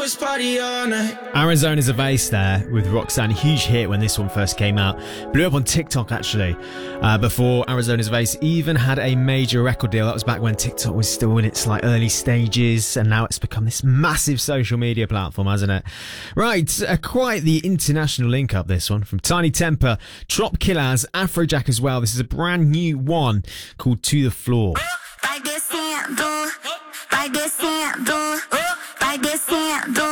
is party all night. Arizona's a Vase there with Roxanne. Huge hit when this one first came out. Blew up on TikTok actually. Before Arizona's Vase even had a major record deal. That was back when TikTok was still in its early stages, and now it's become this massive social media platform, hasn't it? Right, quite the international link up, this one, from Tiny Temper, Trop Killers, Afrojack as well. This is a brand new one called To The Floor. Vai descendo, vai descendo.